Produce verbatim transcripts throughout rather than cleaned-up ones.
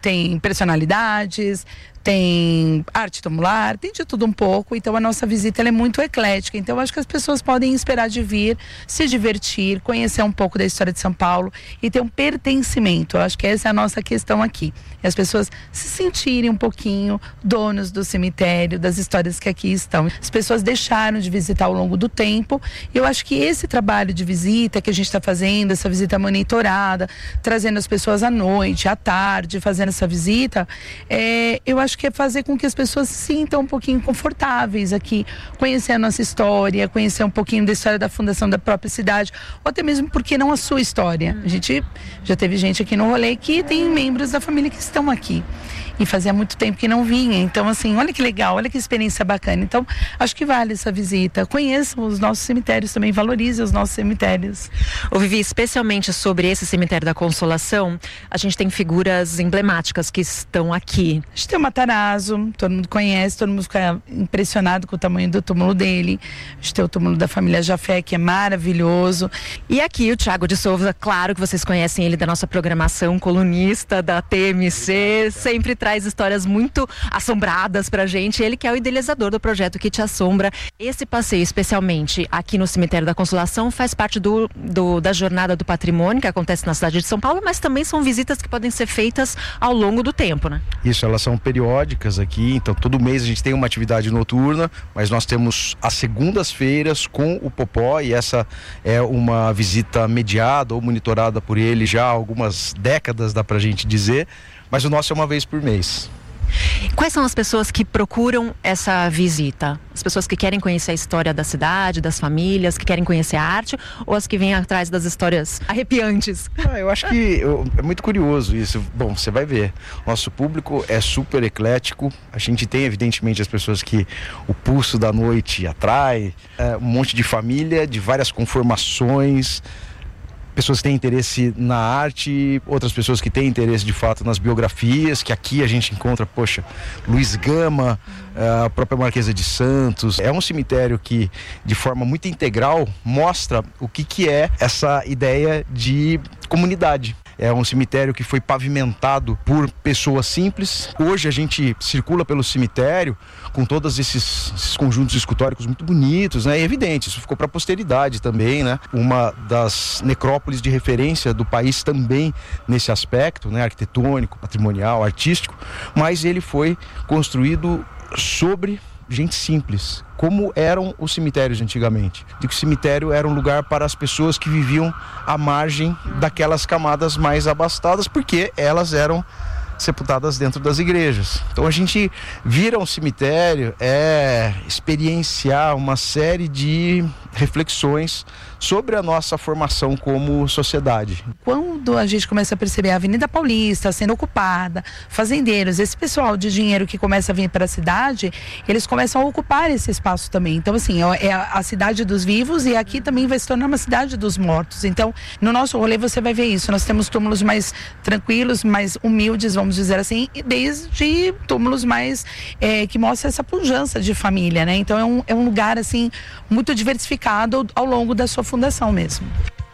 tem personalidades, tem arte tumular, tem de tudo um pouco. Então a nossa visita ela é muito eclética. Então eu acho que as pessoas podem esperar de vir, se divertir, conhecer um pouco da história de São Paulo e ter um pertencimento. Eu acho que essa é a nossa questão aqui. E as pessoas se sentirem um pouquinho donos do cemitério, das histórias que aqui estão. As pessoas deixaram de visitar ao longo do tempo. E eu acho que esse trabalho de visita que a gente está fazendo, essa visita monitorada, trazendo as pessoas à noite, à tarde, fazendo essa visita, é, eu acho que é fazer com que as pessoas se sintam um pouquinho confortáveis aqui, conhecer a nossa história, conhecer um pouquinho da história da fundação da própria cidade, ou até mesmo, porque não a sua história. A gente já teve gente aqui no rolê que tem membros da família que estão aqui. E fazia muito tempo que não vinha. Então, assim, olha que legal, olha que experiência bacana. Então, acho que vale essa visita. Conheçam os nossos cemitérios também, valorizem os nossos cemitérios. Ô Vivi, especialmente sobre esse cemitério da Consolação, a gente tem figuras emblemáticas que estão aqui. A gente tem o Matarazzo, todo mundo conhece, todo mundo fica impressionado com o tamanho do túmulo dele. A gente tem o túmulo da família Jafé, que é maravilhoso. E aqui o Thiago de Souza, claro que vocês conhecem ele da nossa programação, colunista da T M C, sempre traz histórias muito assombradas pra gente. Ele que é o idealizador do projeto Que Te Assombra. Esse passeio, especialmente aqui no Cemitério da Consolação, faz parte do, do, da Jornada do Patrimônio, que acontece na cidade de São Paulo, mas também são visitas que podem ser feitas ao longo do tempo, né? Isso, elas são periódicas aqui, então todo mês a gente tem uma atividade noturna, mas nós temos as segundas-feiras com o Popó, e essa é uma visita mediada ou monitorada por ele já há algumas décadas, dá pra gente dizer. Mas o nosso é uma vez por mês. Quais são as pessoas que procuram essa visita? As pessoas que querem conhecer a história da cidade, das famílias, que querem conhecer a arte, ou as que vêm atrás das histórias arrepiantes? Ah, eu acho que eu, é muito curioso isso. Bom, você vai ver. Nosso público é super eclético. A gente tem, evidentemente, as pessoas que o pulso da noite atrai. É, um monte de família, de várias conformações. Pessoas que têm interesse na arte, outras pessoas que têm interesse de fato nas biografias, que aqui a gente encontra, poxa, Luiz Gama, a própria Marquesa de Santos. É um cemitério que, de forma muito integral, mostra o que, que é essa ideia de comunidade. É um cemitério que foi pavimentado por pessoas simples. Hoje a gente circula pelo cemitério com todos esses, esses conjuntos escultóricos muito bonitos, né? E é evidente, isso ficou para a posteridade também, né? Uma das necrópolis de referência do país também nesse aspecto, né? Arquitetônico, patrimonial, artístico, mas ele foi construído sobre gente simples, como eram os cemitérios antigamente. De que o cemitério era um lugar para as pessoas que viviam à margem daquelas camadas mais abastadas, porque elas eram sepultadas dentro das igrejas. Então a gente vir a um cemitério é experienciar uma série de reflexões sobre a nossa formação como sociedade. Quando a gente começa a perceber a Avenida Paulista sendo ocupada, fazendeiros, esse pessoal de dinheiro que começa a vir para a cidade, eles começam a ocupar esse espaço também. Então assim, é a cidade dos vivos, e aqui também vai se tornar uma cidade dos mortos. Então no nosso rolê você vai ver isso. Nós temos túmulos mais tranquilos, mais humildes, vamos dizer assim, desde túmulos mais é, que mostram essa pujança de família, né? Então é um, é um lugar assim muito diversificado ao longo da sua fundação mesmo.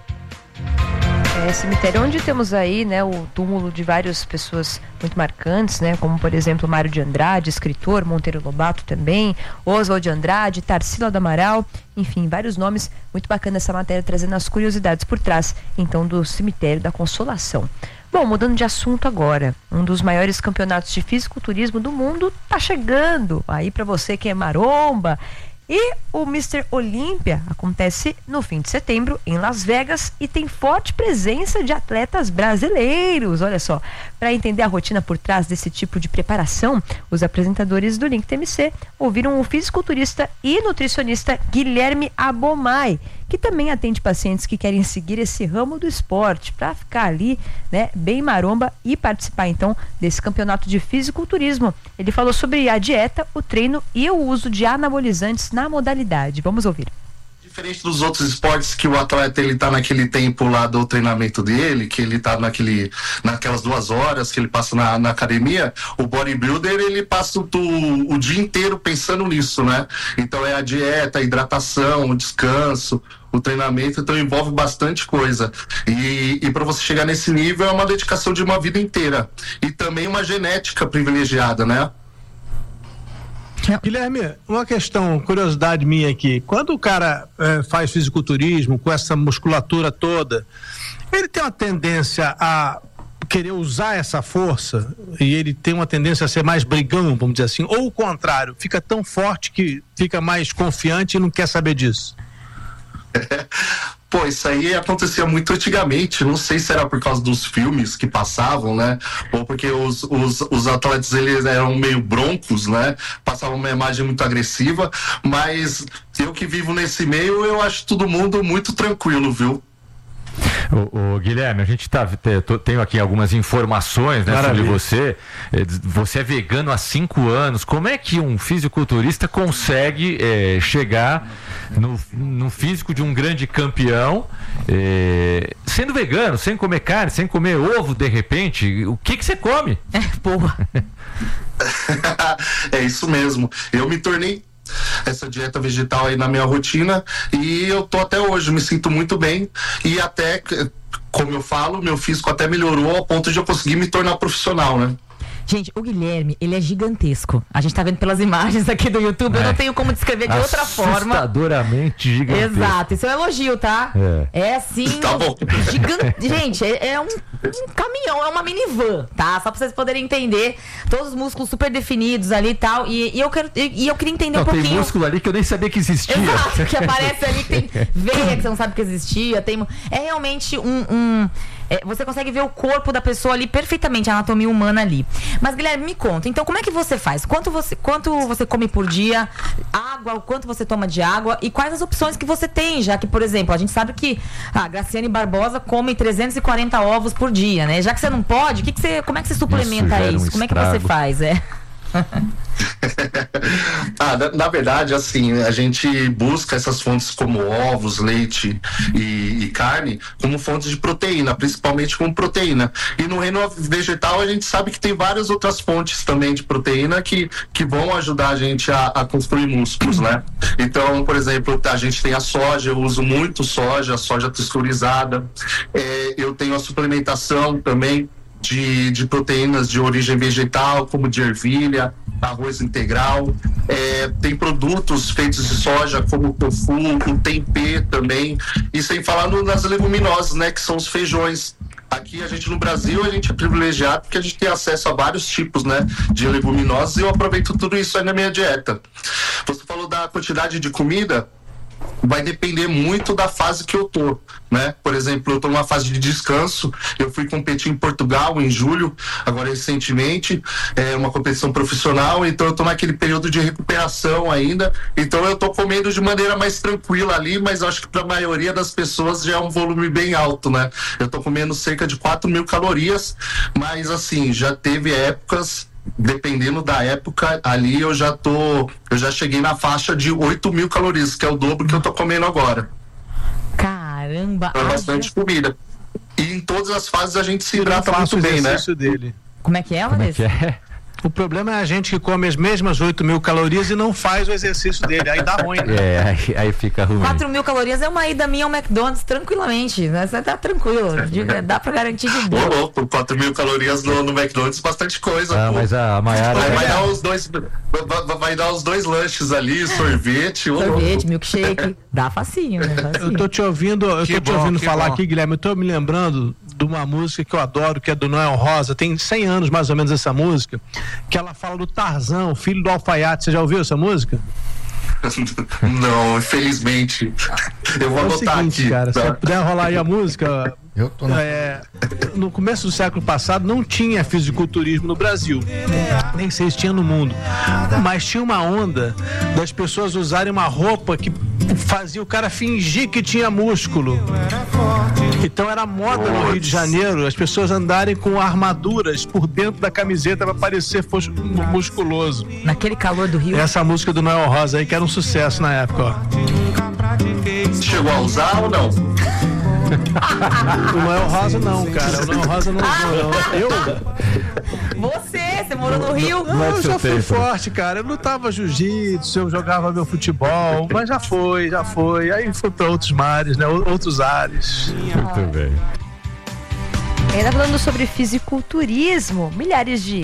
É, cemitério onde temos aí, né, o túmulo de várias pessoas muito marcantes, né, como por exemplo Mário de Andrade, escritor, Monteiro Lobato também, Oswald de Andrade, Tarsila do Amaral, enfim, vários nomes. Muito bacana essa matéria, trazendo as curiosidades por trás, então, do Cemitério da Consolação. Bom, mudando de assunto agora, um dos maiores campeonatos de fisiculturismo do mundo tá chegando aí para você que é maromba. E o mister Olímpia acontece no fim de setembro em Las Vegas e tem forte presença de atletas brasileiros. Olha só, para entender a rotina por trás desse tipo de preparação, os apresentadores do Link T M C ouviram o fisiculturista e nutricionista Guilherme Abomay, que também atende pacientes que querem seguir esse ramo do esporte para ficar ali, né, bem maromba e participar então desse campeonato de fisiculturismo. Ele falou sobre a dieta, o treino e o uso de anabolizantes na modalidade. Vamos ouvir. Diferente dos outros esportes que o atleta ele tá naquele tempo lá do treinamento dele, que ele tá naquele, naquelas duas horas que ele passa na, na academia, o bodybuilder ele passa o, o dia inteiro pensando nisso, né? Então é a dieta, a hidratação, o descanso, o treinamento, então envolve bastante coisa. E, e para você chegar nesse nível é uma dedicação de uma vida inteira. E também uma genética privilegiada, né? Guilherme, uma questão, curiosidade minha aqui. Quando o cara é, faz fisiculturismo com essa musculatura toda, ele tem uma tendência a querer usar essa força e ele tem uma tendência a ser mais brigão, vamos dizer assim, ou o contrário, fica tão forte que fica mais confiante e não quer saber disso? Pô, isso aí acontecia muito antigamente, não sei se era por causa dos filmes que passavam, né, ou porque os, os, os atletas, eles eram meio broncos, né, passavam uma imagem muito agressiva, mas eu que vivo nesse meio, eu acho todo mundo muito tranquilo, viu? O, o Guilherme, a gente tá, tem aqui algumas informações, né, sobre você. Você é vegano há cinco anos. Como é que um fisiculturista consegue é, chegar no, no físico de um grande campeão, é, sendo vegano, sem comer carne, sem comer ovo de repente? O que que você come? É, porra. É isso mesmo. Eu me tornei essa dieta vegetal aí na minha rotina e eu tô até hoje, me sinto muito bem e até, como eu falo, meu físico até melhorou ao ponto de eu conseguir me tornar profissional, né? Gente, o Guilherme, ele é gigantesco. A gente tá vendo pelas imagens aqui do YouTube, é. Eu não tenho como descrever de outra forma. Assustadoramente gigantesco. Exato, isso é um elogio, tá? É, é assim, tá bom. Gigante. Gente, é, é um, um caminhão, é uma minivan, tá? Só pra vocês poderem entender, todos os músculos super definidos ali e tal, e, e eu quero, e, e eu queria entender não, um pouquinho. Tem músculo ali que eu nem sabia que existia. Exato, que aparece ali, que tem veia que você não sabe que existia, tem, é realmente um... um É, você consegue ver o corpo da pessoa ali perfeitamente, a anatomia humana ali. Mas, Guilherme, me conta, então como é que você faz? Quanto você, quanto você come por dia? Água, o quanto você toma de água? E quais as opções que você tem? Já que, por exemplo, a gente sabe que a Graciane Barbosa come trezentos e quarenta ovos por dia, né? Já que você não pode, que que você, como é que você suplementa isso? Um como é que você faz? É... ah, na, na verdade, assim, a gente busca essas fontes como ovos, leite e, e carne como fontes de proteína, principalmente como proteína. E no reino vegetal a gente sabe que tem várias outras fontes também de proteína que, que vão ajudar a gente a, a construir músculos, né? Então, por exemplo, a gente tem a soja, eu uso muito soja, soja texturizada. É, eu tenho a suplementação também De, de proteínas de origem vegetal, como de ervilha, arroz integral. É, tem produtos feitos de soja, como o tofu, o tempê também. E sem falar no, nas leguminosas, né, que são os feijões. Aqui a gente no Brasil, a gente é privilegiado porque a gente tem acesso a vários tipos, né, de leguminosas e eu aproveito tudo isso aí na minha dieta. Você falou da quantidade de comida. Vai depender muito da fase que eu tô, né? Por exemplo, eu tô numa fase de descanso, eu fui competir em Portugal em julho, agora recentemente, é uma competição profissional, então eu tô naquele período de recuperação ainda, então eu tô comendo de maneira mais tranquila ali, mas eu acho que para a maioria das pessoas já é um volume bem alto, né? Eu tô comendo cerca de quatro mil calorias, mas assim, já teve épocas, dependendo da época, ali eu já tô, eu já cheguei na faixa de oito mil calorias, que é o dobro que eu tô comendo agora. Caramba! É bastante comida. E em todas as fases a gente se hidrata muito bem, né? Dele. Como é que é, Vanessa? Como é que é? O problema é a gente que come as mesmas oito mil calorias e não faz o exercício dele. Aí dá ruim, né? É, aí, aí fica ruim. quatro mil calorias é uma ida minha ao McDonald's tranquilamente. Né? Você tá tranquilo. Dá pra garantir de boa. Ô, louco, quatro mil calorias no, no McDonald's, bastante coisa. Ah, pô. Mas a Maiara. Vai, vai, dar os dois, vai, vai dar os dois lanches ali, sorvete. Ô, sorvete, louco. milkshake. Dá facinho, né? Facinho. Eu tô te ouvindo, eu Que tô te bom, ouvindo que falar bom. aqui, Guilherme. Eu tô me lembrando de uma música que eu adoro, que é do Noel Rosa. Tem cem anos mais ou menos essa música, que ela fala do Tarzan, filho do alfaiate. Você já ouviu essa música? Não, infelizmente. Eu vou É o anotar seguinte, aqui. cara, tá? se eu puder rolar aí a música. Eu tô na... É, no começo do século passado não tinha fisiculturismo no Brasil, nem sei se tinha no mundo, mas tinha uma onda das pessoas usarem uma roupa que fazia o cara fingir que tinha músculo. Então era moda no Rio de Janeiro as pessoas andarem com armaduras por dentro da camiseta para parecer fos- musculoso. Naquele calor do Rio. Essa música do Noel Rosa aí que era um sucesso na época, ó. Chegou a usar ou não? O Noel Rosa não, cara. O Noel Rosa não usou, não. Eu? Você, você morou no Rio? Não, eu já fui forte, cara. Eu lutava jiu-jitsu, eu jogava meu futebol, mas já foi, já foi. Aí foi pra outros mares, né? Outros ares. Muito bem. Ainda falando sobre fisiculturismo, milhares de